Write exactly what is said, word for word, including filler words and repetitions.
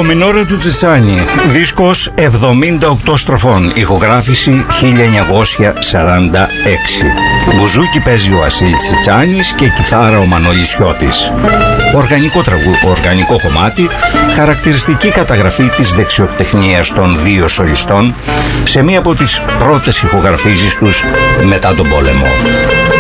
Το Μινόρε του Τσιτσάνι, δίσκος εβδομήντα οκτώ στροφών, ηχογράφηση χίλια εννιακόσια σαράντα έξι. Μπουζούκι παίζει ο Βασίλης Τσιτσάνης και κιθάρα ο Μανώλης Σιώτης. Οργανικό τραγου, οργανικό κομμάτι, χαρακτηριστική καταγραφή της δεξιοτεχνίας των δύο σολιστών σε μία από τις πρώτες ηχογραφήσεις τους μετά τον πόλεμο.